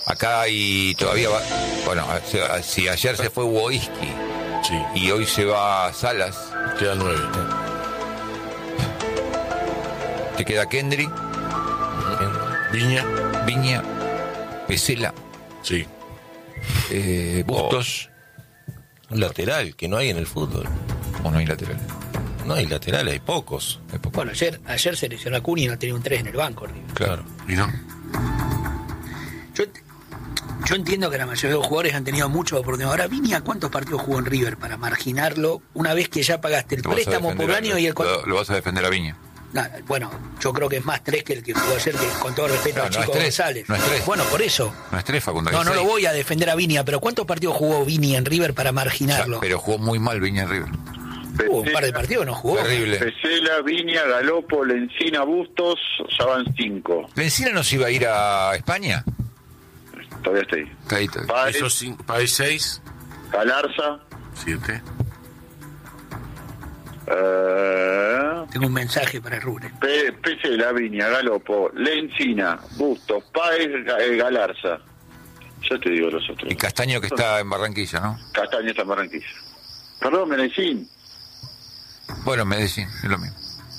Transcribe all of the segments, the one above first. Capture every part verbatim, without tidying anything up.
Acá hay todavía va, bueno, si ayer se fue Woiski, sí, y hoy se va Salas, quedan nueve. Te queda Kendry, Viña, Viña, Pesela, sí, eh, Bustos. Oh. Un lateral que no hay en el fútbol. O no hay lateral. No hay lateral, hay pocos. Hay pocos. Bueno, ayer, ayer se lesionó a Cuni y no tenía un tres en el banco, River. Claro. y no. Yo, yo entiendo que la mayoría de los jugadores han tenido muchas oportunidades. Ahora, Viña, ¿cuántos partidos jugó en River para marginarlo una vez que ya pagaste el Lo vas a préstamo por defender año a- y el... con- Lo, lo vas a defender a Viña. No, bueno, yo creo que es más tres que el que jugó ayer, que con todo respeto No, a no Chico es tres, González. no es tres. Bueno, por eso. No es tres, Facundo. No, hay no lo seis. voy a defender a Viña, pero ¿cuántos partidos jugó Viña en River para O sea, marginarlo? pero jugó muy mal Viña en River. Hubo un par de partidos, no jugó. Terrible. Pesela, Viña, Galopo, Lencina, Bustos, ya van cinco. ¿Lencina no se iba a ir a España? Todavía está ahí. Está ahí, está ahí. Páez, Esos cinco, País seis, Galarza, siete. eh, Tengo un mensaje para Rubén. Pe- Pesela, Viña, Galopo, Lencina, Bustos, Páez, Ga- eh, Galarza. Ya te digo los otros. Y Castaño, que está en Barranquilla, ¿no? Castaño está en Barranquilla. Perdón, Medellín. Bueno, Medellín, es lo mismo.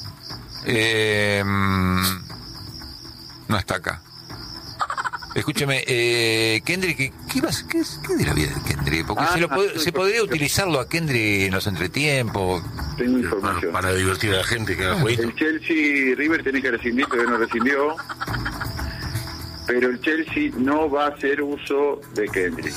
Eh, mm, no está acá. Escúcheme, eh, Kendry, ¿qué, qué, vas- qué, es- qué de la vida de Kendry? Porque Ah, se, lo pod- sí, se podría utilizarlo a Kendry en los entretiempos. Tengo Para, información. para divertir a la gente que haga jueguito. El Chelsea, River tiene que rescindir, todavía no rescindió. Pero el Chelsea no va a hacer uso de Kendrick.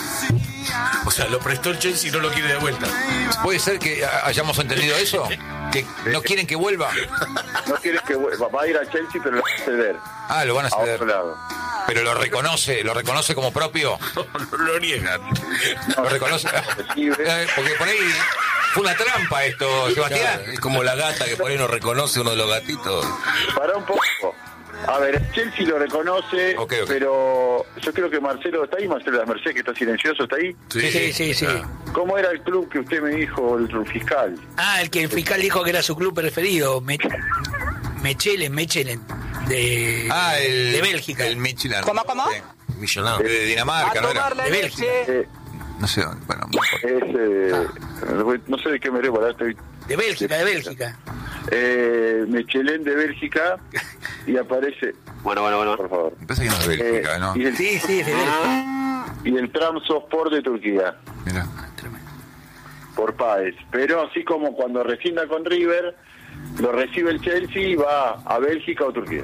O sea, lo prestó el Chelsea y no lo quiere de vuelta. ¿Puede ser que ha- hayamos entendido eso? ¿Que no quieren que vuelva? No quiere que vuelva, va a ir a Chelsea, pero lo va a ceder Ah, lo van a a otro ceder. lado. Pero lo reconoce, lo reconoce como propio. No, no lo niegan. Lo reconoce. Eh, Porque por ahí fue una trampa esto, Sebastián. Es como la gata que por ahí no reconoce uno de los gatitos. Para un poco. A ver, el Chelsea lo reconoce, Ok, ok. pero yo creo que Marcelo está ahí, Marcelo de la Merced, que está silencioso, está ahí. Sí, sí, sí. sí. ¿Cómo era el club que usted me dijo, el fiscal? Ah, el que el fiscal dijo que era su club preferido. Me, Mechelen, Mechelen. De, Ah, el. de Bélgica. El Michelin. ¿Cómo, cómo? Sí. Millonado. De Dinamarca, ¿no era? De Bélgica. Eh, No sé dónde. Bueno, no importa. es, eh, no sé de qué me debo, ahora estoy... De Bélgica, de Bélgica. Eh, Michelin de Bélgica y aparece... Bueno, bueno, bueno. Por favor. Me parece que no es Bélgica, Eh, ¿no? y, el, Sí, sí, es de Bélgica. y el Trabzonspor de Turquía, Mirá. Tremendo. por Páez. Pero así como cuando rescinda con River, lo recibe el Chelsea y va a Bélgica o Turquía.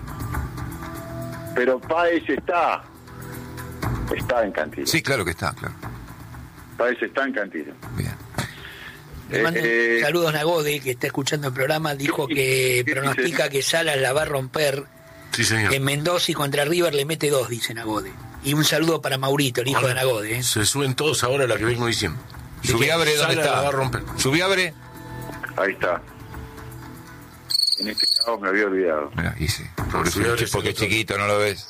Pero Páez está, está en Cantilo. Sí, claro que está, claro. Páez está en Cantilo. Bien. Le mando Eh, saludos a Nagode, que está escuchando el programa. Dijo ¿qué- que qué pronostica dice? que Salas la va a romper Sí, señor. en Mendoza y contra River le mete dos, dice Nagode. Y un saludo para Maurito, el hijo de Nagode. ¿eh? Se suben todos ahora a la que vengo diciendo. Subiabre, ¿dónde Sala la va a está? romper. Subiabre. Ahí está. En este caso me había olvidado. Mirá, y sí. Porque, Subiabre porque es es el otro. chiquito, no lo ves.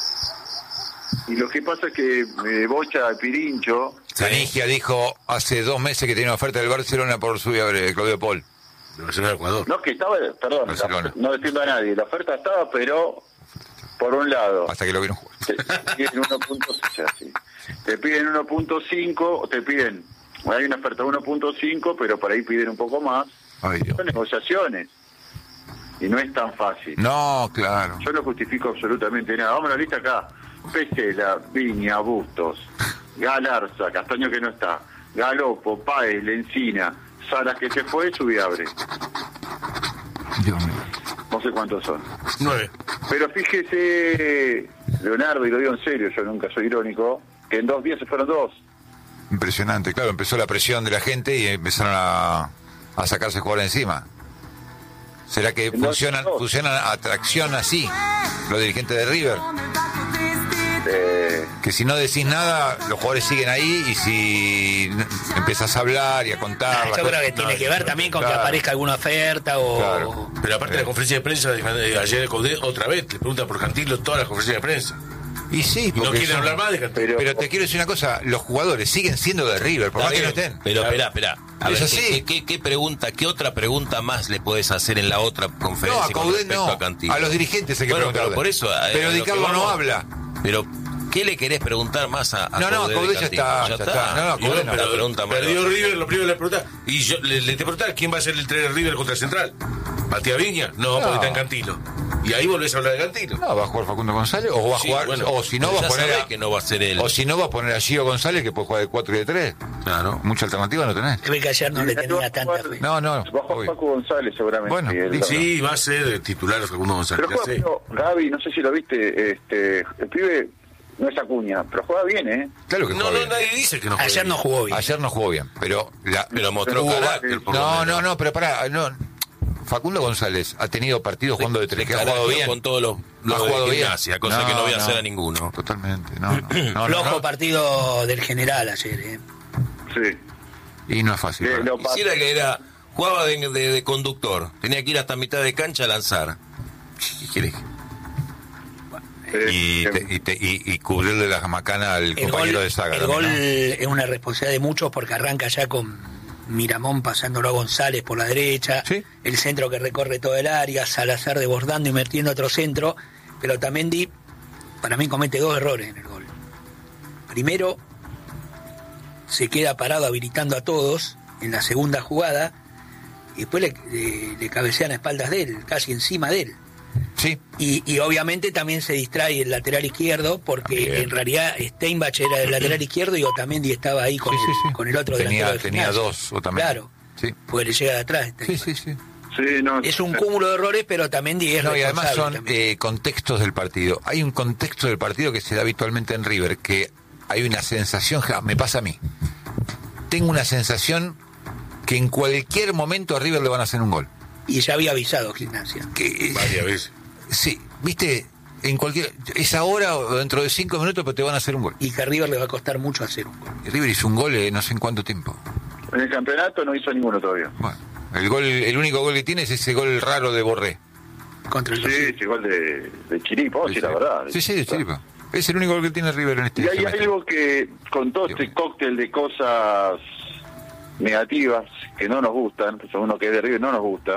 Y lo que pasa es que eh, Bocha Pirincho, Canigia dijo hace dos meses que tenía una oferta del Barcelona por Subiabre, Claudio Paul. Debe ser el Ecuador. no que estaba, perdón, Barcelona. la- no defiendo a nadie, la oferta estaba, pero por un lado, Hasta que lo vieron jugar. te piden uno punto cinco, sí. Te piden uno punto cinco, o te piden, hay una oferta uno punto cinco, pero por ahí piden un poco más. Ay, Dios. Son negociaciones. Y no es tan fácil. No, claro. Yo no justifico absolutamente nada. Vamos a la lista acá. Pesela, Viña, Bustos, Galarza, Castaño que no está, Galopo, Páez, Lencina, Salas que se fue, Subiabre. Dios mío. No sé cuántos son. Nueve. Pero fíjese, Leonardo, y lo digo en serio, yo nunca soy irónico, que en dos días se fueron dos. Impresionante. Claro, empezó la presión de la gente y empezaron a, a sacarse jugadores encima. ¿Será que No, funcionan, no. funcionan a tracción así los dirigentes de River? Eh, Que si no decís nada, los jugadores siguen ahí y si empiezas a hablar y a contar... Ah, las yo creo que cosas- tiene que ver también con que Claro. aparezca alguna oferta o... Claro. Pero aparte de la conferencia de prensa de ayer de Coudet, otra vez, le pregunta por Cantilo todas las conferencias de prensa. Y sí, Y no porque quieren son- hablar más de Cantilo. pero, Pero te quiero decir una cosa, los jugadores siguen siendo de River, por Está más que no bien, estén. Pero espera, espera. A Es ver, así. ¿qué, qué, qué pregunta, qué otra pregunta más le puedes hacer en la otra No, conferencia a con Coudet respecto no, a Cantilo? a los dirigentes hay que Bueno, preguntarle. pero por eso, a- Pero a Di lo que Carlo no vamos- habla. Pero ¿Qué le querés preguntar más a, a No, no, Coudet de Coudet ya Cantilo? está, ya está. No, no, Y bueno, Coudet no. pero La pregunta más perdió grande. River, lo primero le preguntaba. Y yo le, le te preguntaba quién va a ser el entrenador de River contra Central. ¿Matías Viña? No, No. porque está en Cantilo. Y ahí volvés a hablar de Cantilo. No, va a jugar Facundo González o va a Sí, jugar, bueno, o si no pero va a ya poner sabés a, que no va a ser él. o si no va a poner a Gio González que puede jugar de cuatro y de tres. Claro. Mucha alternativa no tenés. Se ve que ayer no le tenía tanta fe. No, no. Va a jugar obvio. Paco González seguramente. Bueno, y él sí, no. Sí, va a ser titular Facundo González. Pero ya juega, sé. pero, Gaby, no sé si lo viste, este, el pibe no es Acuña, pero juega bien, ¿eh? Claro que No, juega no, bien. nadie dice que no juega Ayer bien. no jugó bien. Ayer no jugó bien, pero la, Pero mostró hubo- carácter, por lo No, menos. no, no, pero pará, no. Facundo González ha tenido partidos jugando de tres que ha jugado bien. Con todos los, Ha los jugado de bien. gimnasia, cosa que no voy a hacer a ninguno. Totalmente, no, no. no, no, Flojo no. partido del general ayer, ¿eh? Sí. Y no es fácil. Eh, para- lo pa- Quisiera que era, jugaba de, de- de conductor, tenía que ir hasta mitad de cancha a lanzar. ¿Qué querés? eh, y, eh, te- y, te- y, y cubrirle la macana al El gol, compañero de saga. el también, gol ¿no? es una responsabilidad de muchos porque arranca ya con Miramón pasándolo a González por la derecha, Sí. el centro que recorre todo el área, Salazar desbordando y metiendo otro centro, pero Otamendi para mí comete dos errores en el gol. Primero, se queda parado habilitando a todos en la segunda jugada y después le, le- le cabecean a espaldas de él, casi encima de él. Sí, Y, y obviamente también se distrae el lateral izquierdo porque Bien. en realidad Steinbach era el lateral izquierdo y Otamendi estaba ahí con, Sí, el, sí, sí. con el otro Tenía- delantero del tenía Gimnasia. dos, Otamendi. Claro, Sí. porque le llega de atrás. sí, Steinbach. sí, sí. sí, no, Es un cúmulo de errores, pero Otamendi es No, y además responsable son también. eh, contextos del partido. Hay un contexto del partido que se da habitualmente en River, que hay una sensación, ja, me pasa a mí. Tengo una sensación que en cualquier momento a River le van a hacer un gol. Y ya había avisado Gimnasia. Que, Varias veces. sí, viste, en cualquier, es ahora o dentro de cinco minutos, pero te van a hacer un gol. Y que a River le va a costar mucho hacer un gol. Y River hizo un gol eh, no sé en cuánto tiempo. en el campeonato no hizo ninguno todavía. Bueno, el gol, el único gol que tiene es ese gol raro de Borré. Contra el Sí, Brasil. sí, igual de, de Chiripo, sí, la verdad. Sí, sí, de Chiripa. Es el único gol que tiene River en este Y hay semestre. algo que, con todo este cóctel de cosas negativas que no nos gustan, pues a uno que es de River no nos gusta,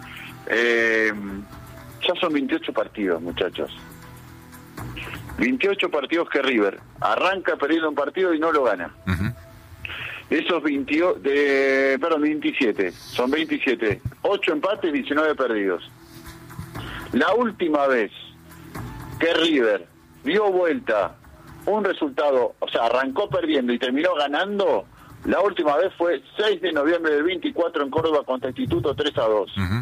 eh, ya son veintiocho partidos, muchachos. veintiocho partidos que River arranca perdiendo un partido y no lo gana. Ujú. De esos veintiocho, de, perdón, veintisiete, son veintisiete, ocho empates, diecinueve perdidos. La última vez que River dio vuelta un resultado, o sea, arrancó perdiendo y terminó ganando, la última vez fue seis de noviembre del veinticuatro en Córdoba contra Instituto tres a dos. Ujú.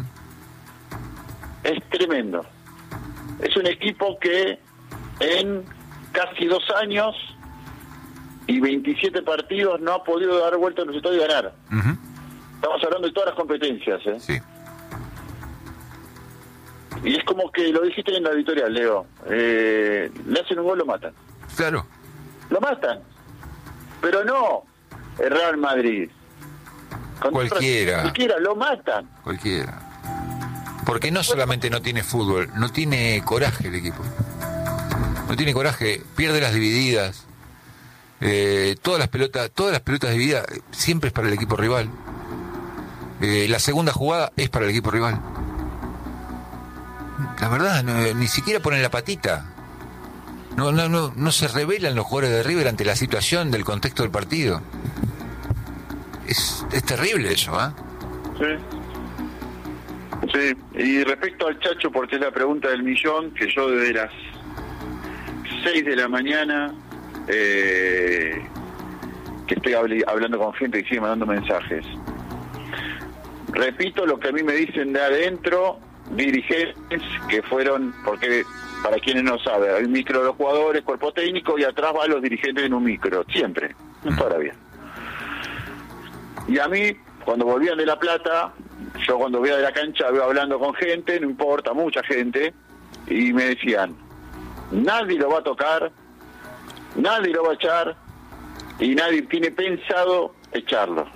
Es tremendo. Es un equipo que en casi dos años y veintisiete partidos no ha podido dar vuelta al resultado y ganar. Ujú. Estamos hablando de todas las competencias, ¿eh? Sí. Y es como que lo dijiste en la editorial, Leo. Eh, le hacen un gol, lo matan. Claro. Lo matan. Pero no el Real Madrid. Con Cualquiera. Cualquiera, lo matan. Cualquiera. Porque no solamente no tiene fútbol, no tiene coraje el equipo. No tiene coraje, pierde las divididas. Eh, todas las pelotas, todas las pelotas divididas eh, siempre es para el equipo rival. Eh, la segunda jugada es para el equipo rival. La verdad, no, ni siquiera ponen la patita. No, no, no, no se revelan los jugadores de River ante la situación del contexto del partido. Es, es terrible eso, ¿ah? Sí. Sí. Y respecto al Chacho, porque es la pregunta del millón, que yo desde las seis de la mañana eh, que estoy habl- hablando con gente y sigue mandando mensajes. Repito lo que a mí me dicen de adentro, dirigentes que fueron, porque para quienes no saben, hay un micro de los jugadores, cuerpo técnico, y atrás van los dirigentes en un micro, siempre, toda la vida. Y a mí, cuando volvían de La Plata, yo cuando voy de la cancha veo hablando con gente, no importa, mucha gente, y me decían, nadie lo va a tocar, nadie lo va a echar, y nadie tiene pensado echarlo.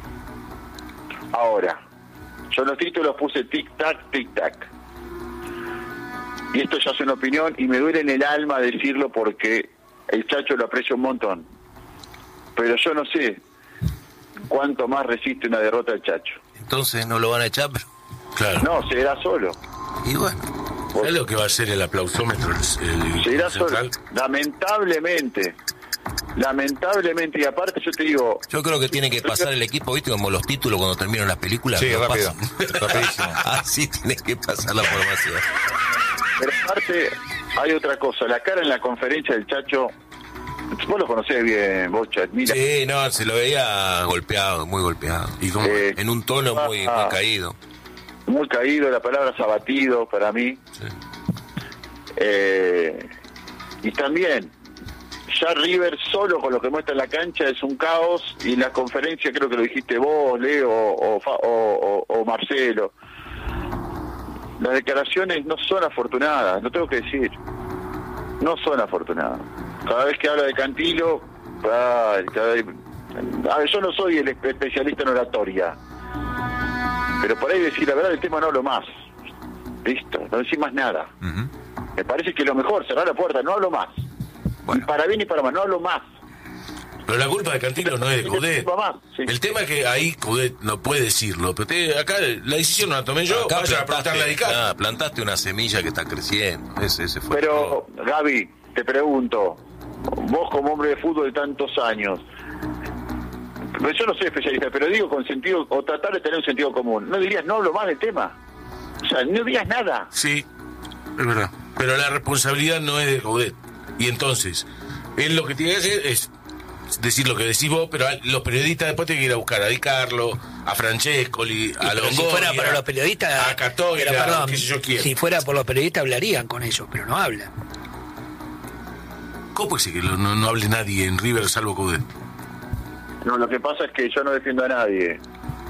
Ahora, yo en los títulos puse tic-tac, tic-tac. Y esto ya es una opinión y me duele en el alma decirlo porque el Chacho lo aprecio un montón. Pero yo no sé cuánto más resiste una derrota del Chacho. Entonces no lo van a echar, pero... Claro. No, se irá solo. Y bueno, ¿Sabes lo que va a hacer el aplausómetro? El, el Será solo, central? lamentablemente, lamentablemente, y aparte yo te digo... Yo creo que tiene que pasar el equipo, ¿viste? Como los títulos cuando terminan las películas. Sí, lo rápido, pasan. rapidísimo. Así tiene que pasar la formación. Pero aparte, hay otra cosa, la cara en la conferencia del Chacho, vos lo conocés bien, Bocha, mira. Sí, no, se lo veía golpeado, muy golpeado. Y como Eh, en un tono muy, ah, muy caído. Muy caído, la palabra es abatido para mí. Sí. Eh, y también, ya River solo con lo que muestra en la cancha es un caos, y en la conferencia creo que lo dijiste vos, Leo, o, Fa- o, o, o Marcelo. Las declaraciones no son afortunadas, lo tengo que decir. No son afortunadas. Cada vez que habla de Cantilo, ay, cada vez- a ver, yo no soy el espe- especialista en oratoria, pero por ahí decir la verdad del tema no hablo más. Listo, no decir más nada. Ujú. Me parece que lo mejor, cerrar la puerta, no hablo más. Bueno. Ni para bien ni para mal, no hablo más. Pero la culpa de Cantilo no es de Coudet. No más, sí. El tema es que ahí Coudet no puede decirlo. Pero te- acá la decisión no la tomé yo. Acá Vaya a preguntarle a plantaste, Icar. ah, plantaste una semilla que está creciendo. Ese, ese fue Pero, Gaby, te pregunto, vos como hombre de fútbol de tantos años, pues yo no soy especialista, pero digo con sentido, o tratar de tener un sentido común, ¿no dirías no hablo más del tema? O sea, no digas nada. Sí, es verdad. Pero la responsabilidad no es de Coudet. Y entonces, él lo que tiene que hacer es decir lo que decís vos, pero los periodistas después tienen que ir a buscar a Di Carlo, a Francescoli, a Pero Longoria, si fuera para los periodistas, a Catoira, pero, perdón, qué sé yo quién. si fuera por los periodistas hablarían con ellos, pero no hablan. ¿Cómo puede ser que lo- no, no hable nadie en River salvo Coudet? No, lo que pasa es que yo no defiendo a nadie.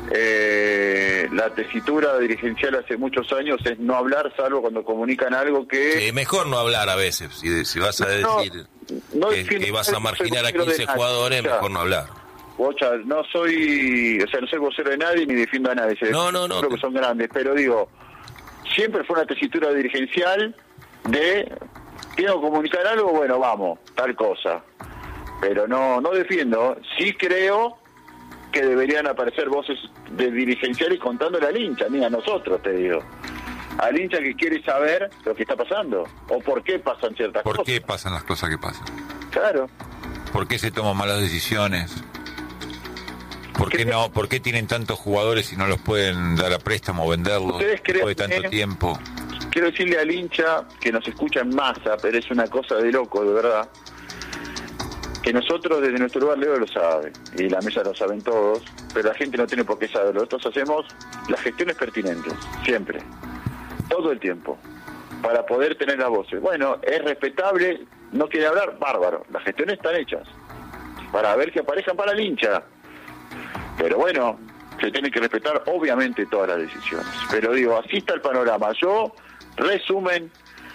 Eh, la tesitura dirigencial hace muchos años es no hablar, salvo cuando comunican algo que... Sí, mejor no hablar a veces. Si, si vas a No, decir no que, defiendo- que vas a no soy marginar a vocero de quince nadie. jugadores, O sea, mejor no hablar. Bocha, no soy, o sea, no soy vocero de nadie ni defiendo a nadie. Se- No, no, no. Creo que son grandes, pero digo, siempre fue una tesitura dirigencial de, tengo que comunicar algo, bueno, vamos, tal cosa. Pero no, no defiendo. Sí creo que deberían aparecer voces de dirigenciales contándole al hincha, ni a nosotros, te digo. Al hincha que quiere saber lo que está pasando, o por qué pasan ciertas ¿Por cosas. qué pasan las cosas que pasan? Claro. ¿Por qué se toman malas decisiones? ¿Por qué no? ¿Por qué tienen tantos jugadores y no los pueden dar a préstamo o venderlos ¿Ustedes creen después de tanto que- tiempo? Quiero decirle al hincha que nos escucha en masa, pero es una cosa de loco, de verdad, que nosotros desde nuestro lugar, Leo lo sabe, y la mesa lo saben todos, pero la gente no tiene por qué saberlo. Nosotros hacemos las gestiones pertinentes, siempre, todo el tiempo, para poder tener las voces. Bueno, es respetable, no quiere hablar, bárbaro, las gestiones están hechas, para ver que aparezcan para el hincha. Pero bueno, se tiene que respetar obviamente todas las decisiones. Pero digo, así está el panorama. Yo, resumen,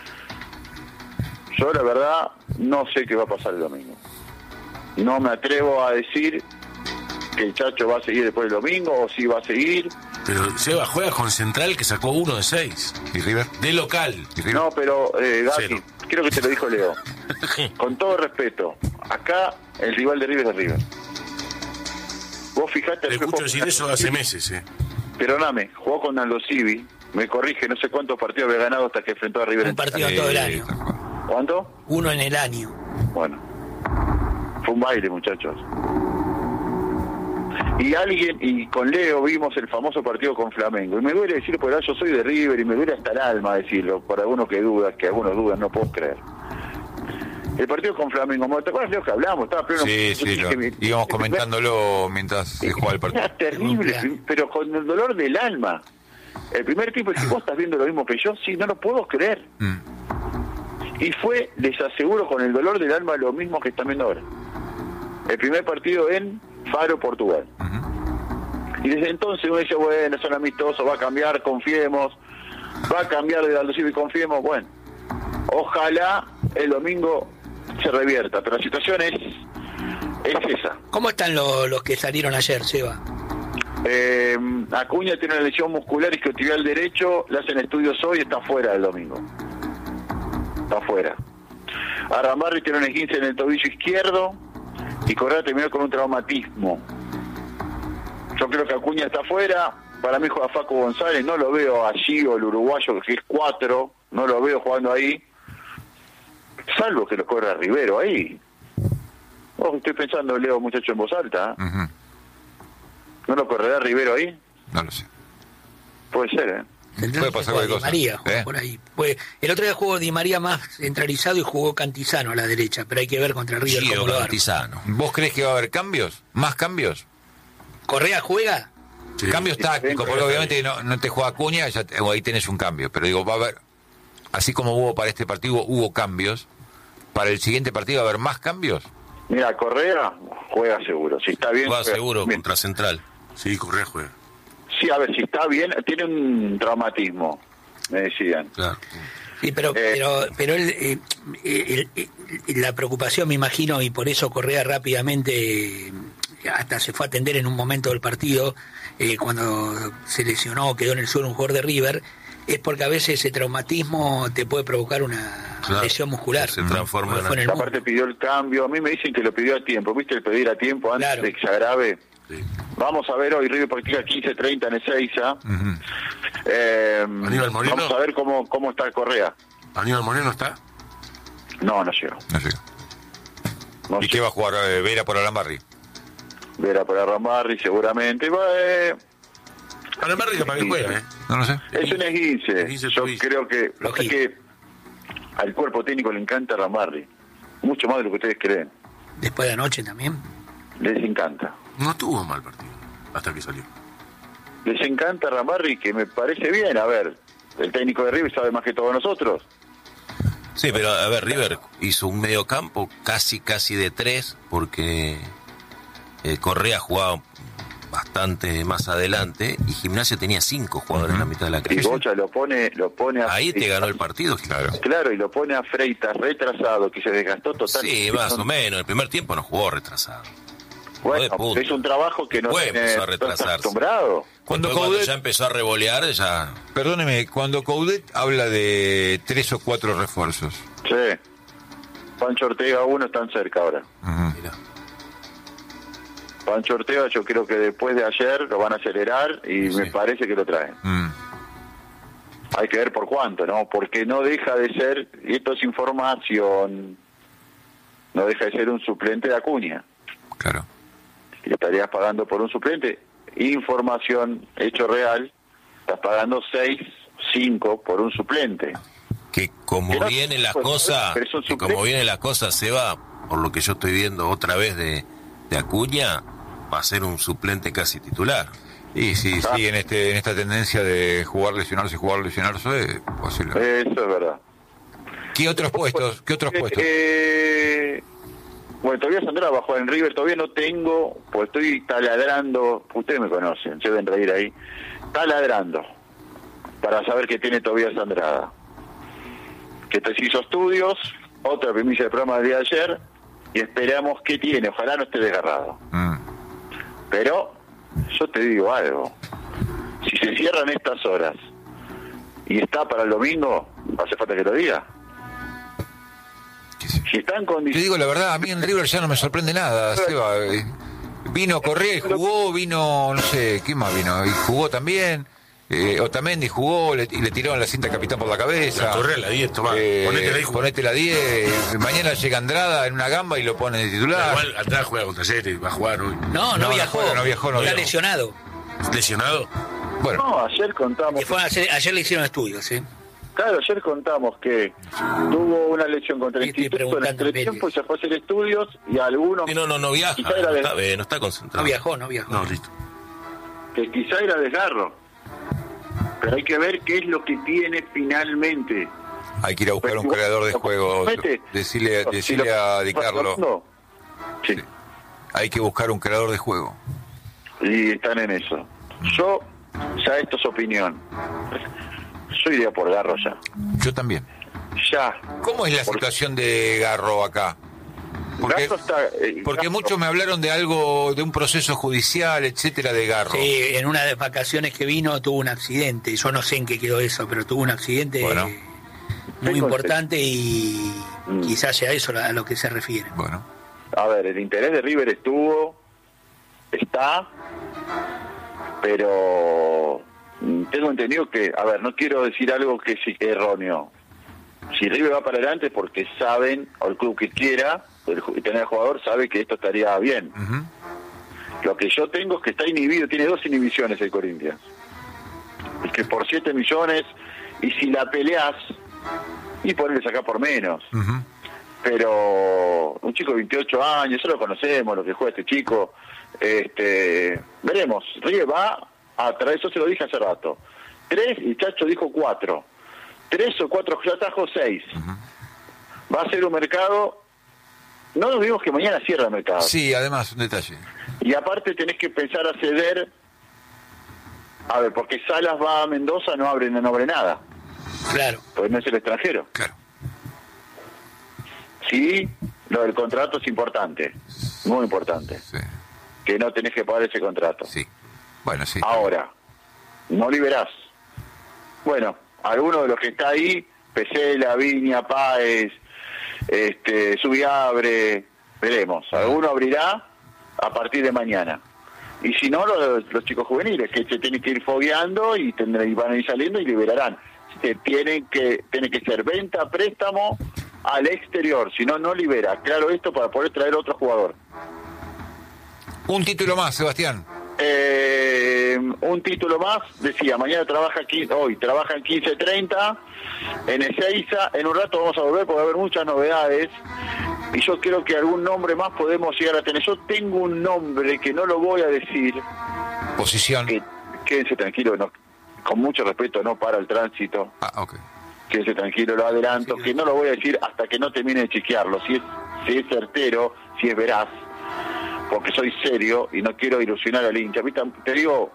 yo la verdad no sé qué va a pasar el domingo. No me atrevo a decir que el Chacho va a seguir después del domingo o si va a seguir. Pero Seba juega con Central que sacó uno de seis. ¿Y River? De local. ¿Y River? No, pero eh, Gatti, Cero. creo que te lo dijo Leo. Con todo respeto, acá el rival de River es River. Vos fijate... Le escucho decir eso hace meses, eh. Perdóname, jugó con Aldo Civi, me corrige, no sé cuántos partidos había ganado hasta que enfrentó a River. Un partido en Sí, todo el año. tal cual. ¿Cuánto? Uno en el año. Bueno, fue un baile, muchachos. Y alguien, y con Leo vimos el famoso partido con Flamengo. Y me duele decirlo, porque yo soy de River y me duele hasta el alma decirlo, por algunos que dudan, que algunos dudan, no puedo creer. El partido con Flamengo, ¿te acuerdas, Leo, que hablamos? Estaba pleno. Sí, sí, lo- íbamos comentándolo mientras se jugaba el partido. Era terrible, pero con el dolor del alma. El primer tipo dice, ¿vos estás viendo lo mismo que yo? Sí, no lo puedo creer. Mm. Y fue, les aseguro, con el dolor del alma lo mismo que están viendo ahora. El primer partido en Faro, Portugal. Ujú. Y desde entonces uno dice, bueno, son amistosos, va a cambiar, confiemos. Va a cambiar de Aldo Civi, confiemos. Bueno, ojalá el domingo se revierta, pero la situación es, es esa. ¿Cómo están lo- los que salieron ayer, Seba? Eh, Acuña tiene una lesión muscular isquiotibial derecho, le hacen estudios hoy, está fuera el domingo. Está fuera. Arrambarri tiene un esguince en el tobillo izquierdo y Correa terminó con un traumatismo. Yo creo que Acuña está fuera. Para mí juega Facu González, no lo veo allí, o el uruguayo que es cuatro. no lo veo jugando ahí, salvo que lo corra Rivero ahí. Oh, estoy pensando, Leo, muchacho, en voz alta. ¿eh? Uh-huh. ¿No lo correrá Rivero ahí? No lo sé. Puede ser, ¿eh? Puede pasar cualquier Di cosa. María, jugó ¿Eh? por ahí. Pues, el otro día jugó Di María más centralizado y jugó Cantizano a la derecha, pero hay que ver contra River Gio cómo lo arma. Cantizano. ¿Vos crees que va a haber cambios? ¿Más cambios? ¿Correa juega? Sí. Cambios sí, tácticos, sí, porque sí. obviamente no, no te juega Acuña, ya te- ahí tenés un cambio. Pero digo, va a haber, así como hubo para este partido, hubo cambios. ¿Para el siguiente partido va a haber más cambios? Mira, Correa juega seguro. Si está bien, Va juega seguro bien. contra Central. Sí, Correa juega. Sí, a ver, si está bien, tiene un traumatismo, me decían. Claro. Sí, pero Eh. pero pero él, eh, eh, eh, la preocupación, me imagino, y por eso Correa rápidamente eh, hasta se fue a atender en un momento del partido, eh, cuando se lesionó, quedó en el suelo un jugador de River, es porque a veces ese traumatismo te puede provocar una Claro. lesión muscular. Se transforma Como en- fue en el Aparte mundo. pidió el cambio, a mí me dicen que lo pidió a tiempo, ¿viste? El pedir a tiempo antes Claro. de que se agrave. Sí. Vamos a ver hoy, River practica quince treinta en Ezeiza. Ujú. Eh, Aníbal Moreno. vamos a ver cómo, cómo está Correa. ¿Aníbal Moreno está? No, no llegó. No sé. No ¿Y sé. qué va a jugar eh, Vera por Alambarri? Verá para Ramarri seguramente. Va, eh, A la Barriga para que juega, ¿eh? No lo sé. es un esguince. Esguince Yo tobillo. creo que, lo que, Flojito. que al cuerpo técnico le encanta Ramarri. Mucho más de lo que ustedes creen. Después de anoche también. Les encanta. No tuvo mal partido hasta que salió. Les encanta Ramarri, que me parece bien. A ver, el técnico de River sabe más que todos nosotros. Sí, pero a ver, River hizo un medio campo casi, casi de tres, porque eh, Correa jugaba bastante más adelante y Gimnasia tenía cinco jugadores en la mitad de la Y cancha. Bocha lo pone, lo pone a Ahí te ganó el partido. Claro. Claro, y lo pone a Freitas retrasado, que se desgastó totalmente. Sí, más o menos. El primer tiempo no jugó retrasado. Bueno, de puta. es un trabajo que no Después tiene, empezó a no está retrasarse. acostumbrado. Cuando Después, cuando Coudet, ya empezó a revolear, ya... perdóneme, cuando Coudet habla de tres o cuatro refuerzos. Sí. Pancho Ortega uno están cerca ahora. Ujú. Mirá. Pancho Ortega yo creo que después de ayer lo van a acelerar y Sí. me parece que lo traen. Mm. Hay que ver por cuánto, ¿no? Porque no deja de ser, y esto es información, no deja de ser un suplente de Acuña. Claro. Y estarías pagando por un suplente. Información, hecho real, estás pagando seis, cinco por un suplente. Que como Pero- vienen las pues, cosas, pero es un que como suplente. vienen las cosas, se va, por lo que yo estoy viendo otra vez de, de Acuña, va a ser un suplente casi titular. Y si Ah. sigue en, este, en esta tendencia de jugar, lesionarse, jugar, lesionarse, eh, posible. Eso es verdad. ¿Qué otros puestos? ¿Qué otros Eh, puestos? eh, bueno, todavía Sandra va a jugar en River, todavía no tengo, pues estoy taladrando, ustedes me conocen, se deben reír ahí, taladrando, para saber qué tiene todavía Sandrada. Que te hizo estudios, otra primicia del programa del día de ayer, y esperamos qué tiene, ojalá no esté desgarrado. Mm. Pero yo te digo algo, si se cierran estas horas y está para el domingo, hace falta que lo diga. ¿Qué sé yo? Si está en Te condiciones... digo la verdad, a mí en River ya no me sorprende nada, Seba. Eh, Vino Correa y jugó, vino, no sé, ¿quién más vino? Y jugó también. Eh, Otamendi jugó le- y le tiraron la cinta capitán por la cabeza. La Correa, la diez, tomá, Eh, ponétela ahí, jugá. ponete la diez. Mañana llega Andrada en una gamba y lo pone de titular. Igual atrás juega contra Talleres, va a jugar hoy. No, no, No, no viajó. juega, no viajó, no Está viajó. lesionado. ¿Lesionado? Bueno, No, ayer contamos, Que fue a hacer- ayer le hicieron estudios, ¿eh? claro, ayer contamos que tuvo una lesión contra el Sí, estoy instituto en el preguntando, entretiempo y Pérez. se fue a hacer estudios y algunos Sí, no, no, no viaja, Quizá no era de- está, eh, no está concentrado. No viajó, no viajó. No, listo. que quizá era desgarro. Pero hay que ver qué es lo que tiene finalmente. hay que ir a buscar un Pues, creador de lo juego. mete. Decirle, Si decirle lo- a Di Carlo, No. Sí, hay que buscar un creador de juego. y están en eso. Yo, ya esto es opinión. Yo iría por Garro ya. Yo también. Ya. ¿Cómo es la Por- situación de Garro acá? Porque, Garro está, eh, porque Garro- muchos me hablaron de algo, de un proceso judicial, etcétera, de Garro. Sí, en una de las vacaciones que vino tuvo un accidente. Yo no sé en qué quedó eso, pero tuvo un accidente Bueno. eh, muy Tengo- importante y Mm. quizás sea eso a lo que se refiere. Bueno, A ver, el interés de River estuvo, está, pero mm, tengo entendido que, a ver, no quiero decir algo que es erróneo, Si River va para adelante es porque saben, o el club que quiera, el, el tener el jugador sabe que esto estaría bien. Uh-huh. Lo que yo tengo es que está inhibido, tiene dos inhibiciones el Corinthians. Es que por siete millones, y si la peleas, y ponerle sacar por menos. Uh-huh. Pero un chico de veintiocho años, ya lo conocemos, lo que juega este chico. Este, veremos. River va a traer, eso se lo dije hace rato. Tres, y Chacho dijo cuatro. Tres o cuatro, ya trajo seis. Uh-huh. Va a ser un mercado. No nos vimos que mañana cierra el mercado. Sí, además, un detalle. Y aparte tenés que pensar a ceder. A ver, porque Salas va a Mendoza, no abre, no abre nada. Claro. Pues no es el extranjero. Claro. Sí, lo del contrato es importante. Muy importante. Sí. Que no tenés que pagar ese contrato. Sí. Bueno, sí. Ahora, no liberás. Bueno, alguno de los que está ahí, Pesela, Viña, Páez, este, Subiabre, veremos. Alguno abrirá a partir de mañana. Y si no, los, los chicos juveniles, que se tienen que ir fogueando y, tendrán, y van a ir saliendo y liberarán. Se tienen que, tiene que ser venta, préstamo al exterior, si no, no libera. Claro esto para poder traer otro jugador. Un título más, Sebastián. Eh, un título más, decía, mañana trabaja aquí, hoy trabaja en quince treinta en Ezeiza. En un rato vamos a volver porque va a haber muchas novedades y yo creo que algún nombre más podemos llegar a tener. Yo tengo un nombre que no lo voy a decir. Posición. Que, quédense tranquilo, no, con mucho respeto, no para el tránsito. Ah, ok. Quédense tranquilo, lo adelanto, sí, que no lo voy a decir hasta que no termine de chequearlo. Si es, si es certero, si es veraz, porque soy serio y no quiero ilusionar al hincha. Te digo,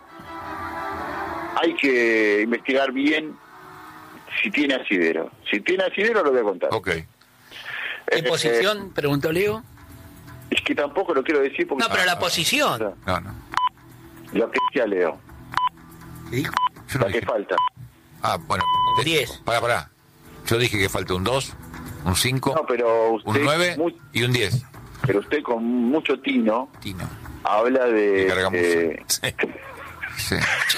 hay que investigar bien si tiene asidero. Si tiene asidero lo voy a contar. Ok. ¿Qué eh, posición? Eh, preguntó Leo. Es que tampoco lo quiero decir porque... No, pero ah, la posición. No, no. Lo que decía Leo. ¿Qué dijo? Yo no La que dije. falta. Ah, bueno. Un diez. Pará, pará. Yo dije que falta un dos, un cinco, No, pero usted... un nueve muy- y un diez. Pero usted con mucho tino Tino. habla de... Me carga mucho. eh, Sí.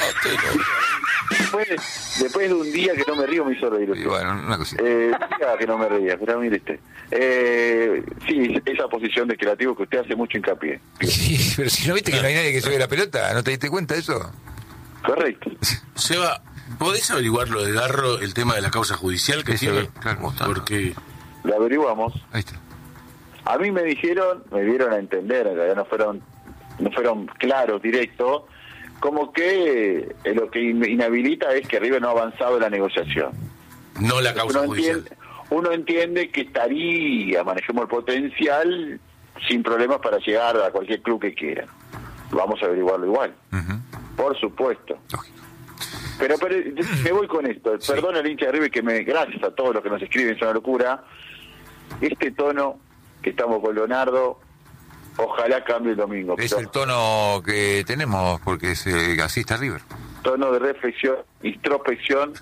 después, después de un día que no me río me hizo reír. Y bueno, una cosita. Eh, un día que no me reía, pero mire usted. Eh, sí, esa posición de creativo que usted hace mucho hincapié. Sí, pero si no viste que no hay nadie que juegue la pelota, ¿no te diste cuenta de eso? Correcto. Seba, ¿podés averiguar lo de Garro, el tema de la causa judicial que Eso, tiene? claro. Porque Lo averiguamos. Ahí está. A mí me dijeron, me dieron a entender, en realidad no fueron, no fueron claros, directos, como que eh, lo que in- inhabilita es que River no ha avanzado en la negociación. no la causa Uno judicial. entiende, uno entiende que estaría, manejemos el potencial, sin problemas para llegar a cualquier club que quiera. Vamos a averiguarlo igual, Ujú. por supuesto. Lógico. Pero, pero me voy con esto. Perdón al hincha de River que me... Gracias a todos los que nos escriben, es una locura. Este tono que estamos con Leonardo, ojalá cambie el domingo. Es pero el tono que tenemos porque es, eh, así está River. tono de reflexión, introspección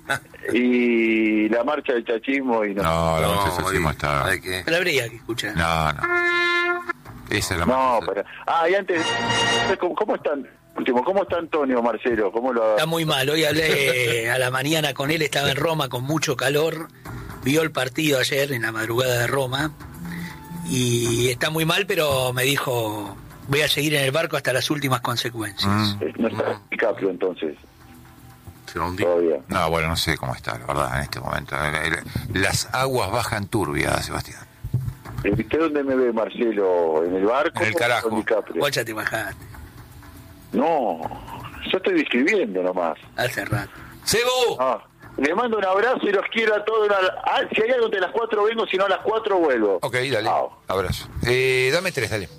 y la marcha del chachismo y no. No, la No, noche Sachismo hoy está... hay que- La habría que escuchar. No, no. Esa es la No, marcha. pero... Ah, y antes, ¿cómo, cómo están? Último, ¿cómo está Antonio, Marcelo? ¿Cómo lo... Está muy mal. Hoy hablé a la mañana con él, estaba en Roma con mucho calor. Vio el partido ayer en la madrugada de Roma. Y está muy mal, pero me dijo, voy a seguir en el barco hasta las últimas consecuencias. Mm. Eh, No está DiCaprio entonces, Se va a hundir. todavía. No, bueno, no sé cómo está, la verdad, en este momento. Las aguas bajan turbias, Sebastián. Eh, ¿Usted dónde me ve, Marcelo? ¿En el barco? En el o carajo. con DiCaprio? Vos ya te bajaste, No, yo estoy describiendo nomás. hace rato. ¡Cebu! Ah, le mando un abrazo y los quiero a todos. Ah, si hay algo entre las cuatro vengo, si no a las cuatro vuelvo. Ok, dale. Chao. Abrazo. Eh, dame tres, dale.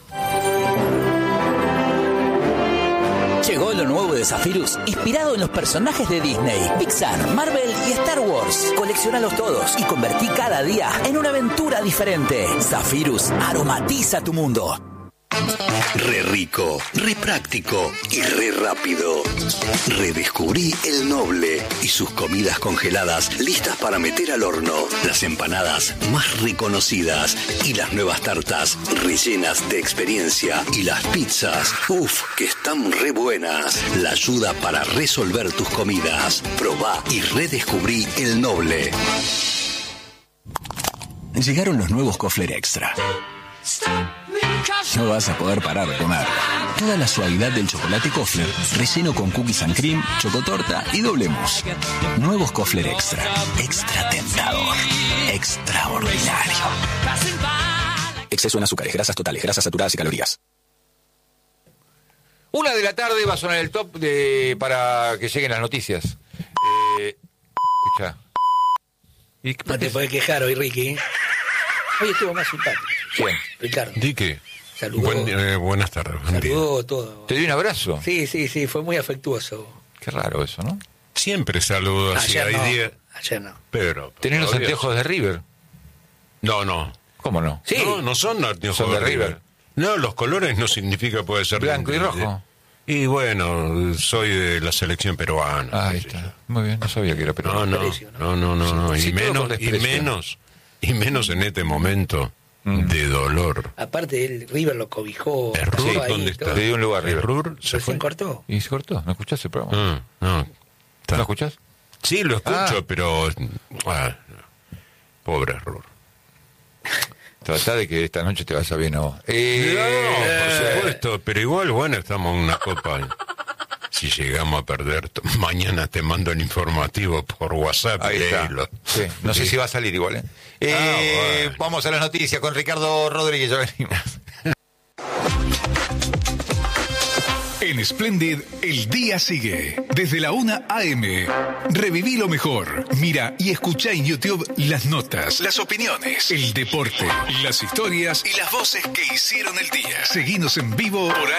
Llegó lo nuevo de Zephyrus, inspirado en los personajes de Disney, Pixar, Marvel y Star Wars. Colecciónalos todos y convertí cada día en una aventura diferente. Zephyrus aromatiza tu mundo. Re rico, re práctico y re rápido. Redescubrí el Noble y sus comidas congeladas listas para meter al horno. Las empanadas más reconocidas y las nuevas tartas rellenas de experiencia. Y las pizzas, uff, que están re buenas. La ayuda para resolver tus comidas. Probá y redescubrí el Noble. Llegaron los nuevos Kofler Extra. No vas a poder parar de comer. Toda la suavidad del chocolate Kofler, relleno con cookies and cream, chocotorta y doble mousse. Nuevos Kofler Extra. Extra tentador. Extraordinario. Exceso en azúcares, grasas totales, grasas saturadas y calorías. Una de la tarde va a sonar el top de para que lleguen las noticias. Eh, escucha. ¿Y qué No te podés quejar hoy, Ricky. Hoy estuvo más simpático. ¿Quién? Ricardo. ¿Di qué? Saludó. Buen, eh, buenas tardes. Buen día. Saludó todo. ¿Te di un abrazo? Sí, sí, sí, fue muy afectuoso. Qué raro eso, ¿no? Siempre saludo así. Ayer Hay no, días. ayer no. Pero. ¿Tenés los todavía- anteojos de River? No, no. ¿Cómo no? Sí. No, no son anteojos Son de River. No, los colores no significa puede ser Blanco y de- rojo. Y bueno, soy de la selección peruana. Ahí qué sé está. yo. Muy bien, no sabía que era No, peruano. no, Desprecio, no, no, no, no. Sí, Y todo menos, con y desprecio. menos, y menos en este momento de dolor. Aparte, el River lo cobijó. Error, pasó ahí, ¿dónde todo. está? Le di un lugar, River. Error, se Recién fue. cortó. ¿Y se cortó? ¿No escuchaste el programa? Ah, no, está. ¿No escuchás? Sí, lo escucho, Ah. pero... ah, pobre error. Tratá de que esta noche te vaya bien a vos. No, Eh, por supuesto, pero igual, bueno, estamos en una copa. Si llegamos a perder, t- mañana te mando el informativo por WhatsApp. Ahí está. léelo. Sí, no sé si va a salir igual, ¿eh? Eh, Ah, bueno. Vamos a las noticias con Ricardo Rodríguez, ya venimos. En Splendid, el día sigue. Desde la una a eme. Reviví lo mejor. Mira y escucha en YouTube las notas, las opiniones, el deporte, las historias y las voces que hicieron el día. Seguinos en vivo por